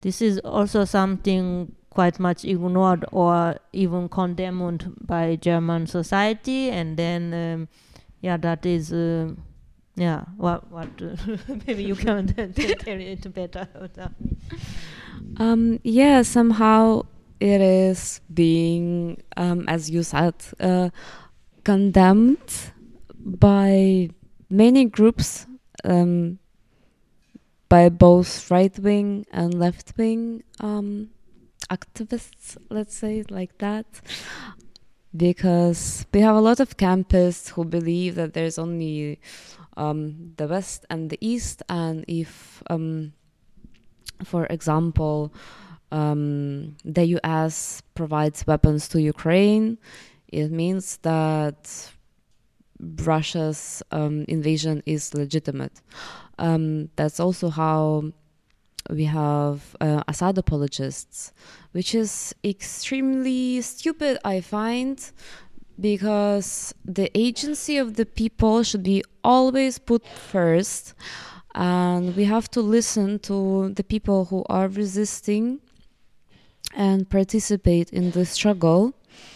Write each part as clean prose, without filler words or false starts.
this is also something quite much ignored or even condemned by German society. And then that is what maybe you can tell it better without me. Yeah, somehow it is being, as you said, condemned by many groups, by both right-wing and left-wing activists, let's say it like that, because we have a lot of campists who believe that there's only the West and the East, and if, for example, the US provides weapons to Ukraine, it means that Russia's invasion is legitimate. That's also how we have Assad apologists, which is extremely stupid, I find, because the agency of the people should be always put first, and we have to listen to the people who are resisting and participate in the struggle.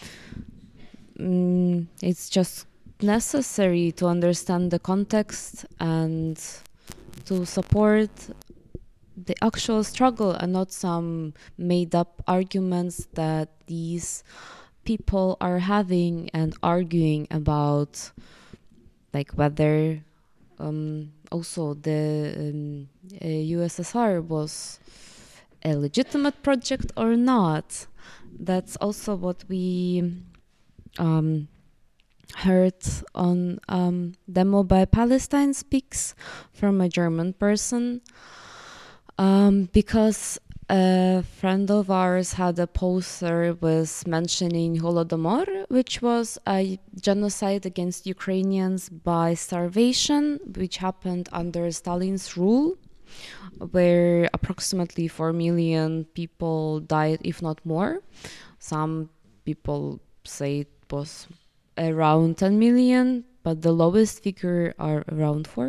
It's just necessary to understand the context and to support the actual struggle and not some made up arguments that these people are having and arguing about, like whether also the USSR was a legitimate project or not. That's also what we heard on Demo by Palestine Speaks from a German person, because a friend of ours had a poster with mentioning Holodomor, which was a genocide against Ukrainians by starvation, which happened under Stalin's rule, where approximately 4 million people died, if not more. Some people say it was around 10 million, but the lowest figure are around 4.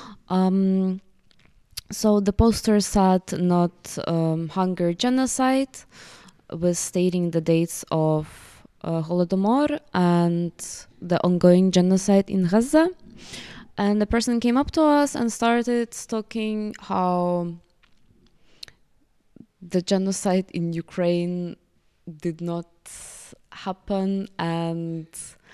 So the poster said not hunger genocide, was stating the dates of Holodomor and the ongoing genocide in Gaza. And the person came up to us and started talking how the genocide in Ukraine did not happen and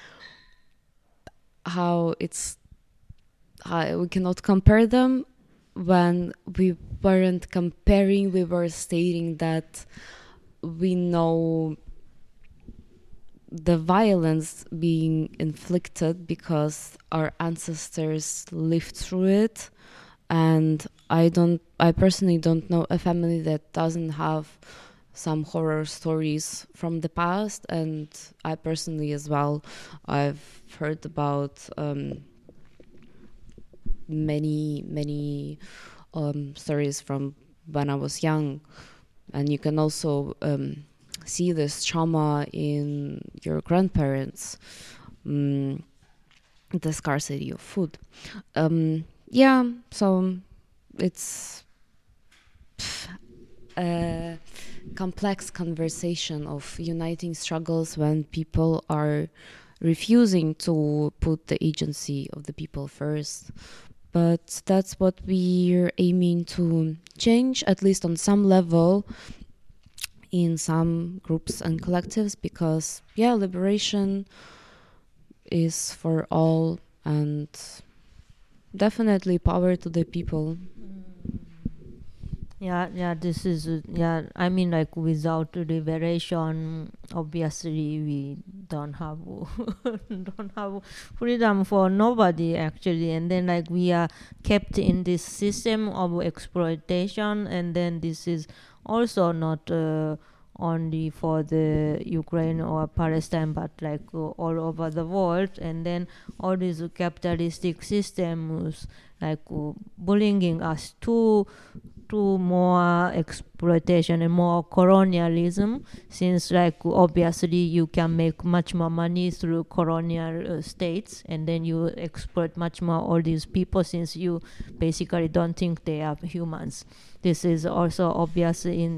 how we cannot compare them. When we weren't comparing, we were stating that we know the violence being inflicted because our ancestors lived through it, and I personally don't know a family that doesn't have some horror stories from the past. And I personally as well, I've heard about many stories from when I was young, and you can also see this trauma in your grandparents, the scarcity of food. So it's a complex conversation of uniting struggles when people are refusing to put the agency of the people first. But that's what we're aiming to change, at least on some level, in some groups and collectives, because liberation is for all, and definitely power to the people. This is I mean, like, without liberation, obviously we don't have don't have freedom for nobody, actually. And then, like, we are kept in this system of exploitation, and then this is also not only for the Ukraine or Palestine, but like all over the world. And then all these capitalistic systems, like, bullying us to to more exploitation and more colonialism, since like obviously you can make much more money through colonial states, and then you exploit much more all these people since you basically don't think they are humans. This is also obvious in